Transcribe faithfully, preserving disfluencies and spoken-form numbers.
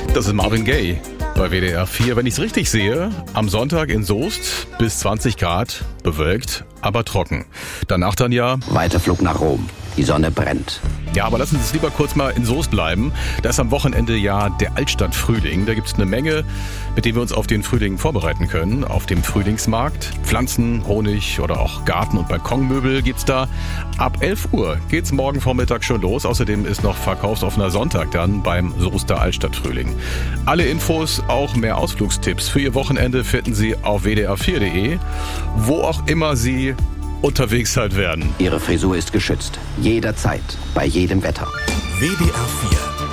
Das ist Marvin Gaye bei W D R vier. Wenn ich es richtig sehe, am Sonntag in Soest bis zwanzig Grad, bewölkt, aber trocken. Danach dann ja... Weiterflug nach Rom. Die Sonne brennt. Ja, aber lassen Sie uns lieber kurz mal in Soest bleiben. Da ist am Wochenende ja der Altstadt-Frühling. Da gibt's eine Menge, mit denen wir uns auf den Frühling vorbereiten können. Auf dem Frühlingsmarkt. Pflanzen, Honig oder auch Garten- und Balkonmöbel gibt's da. Ab elf Uhr geht's morgen Vormittag schon los. Außerdem ist noch verkaufsoffener Sonntag dann beim Soester Altstadt-Frühling. Alle Infos, auch mehr Ausflugstipps für Ihr Wochenende finden Sie auf w d r vier punkt d e, wo auch immer Sie unterwegs halt werden. Ihre Frisur ist geschützt. Jederzeit. Bei jedem Wetter. W D R vier